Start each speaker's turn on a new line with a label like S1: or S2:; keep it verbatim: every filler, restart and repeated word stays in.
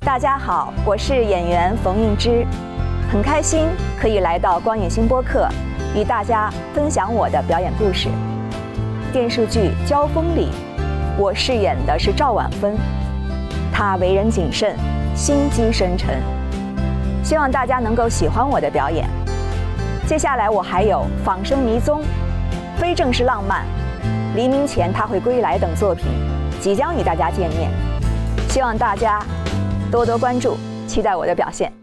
S1: 大家好，我是演员冯映之，很开心可以来到光影新播客，与大家分享我的表演故事。电视剧《交锋》里，我饰演的是赵婉芬，她为人谨慎，心机深沉。希望大家能够喜欢我的表演。接下来我还有《仿生迷踪》、《非正式浪漫》、《黎明前他会归来》等作品即将与大家见面，希望大家多多关注，期待我的表现。